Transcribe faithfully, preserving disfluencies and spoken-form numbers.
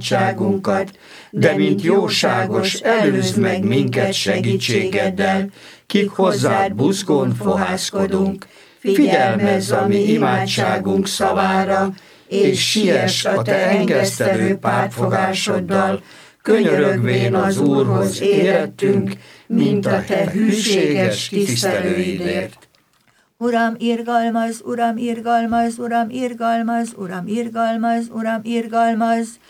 imádságunkat, de mint jóságos, előzd meg minket segítségeddel, kik hozzád buzgón fohászkodunk. Figyelmezz a mi imádságunk szavára, és siess a te engesztelő pártfogásoddal, könyörögvén az Úrhoz érettünk, mint a te hűséges tisztelőidért. Uram, irgalmaz, Uram, irgalmaz, Uram, irgalmaz, Uram, irgalmaz, Uram, irgalmaz,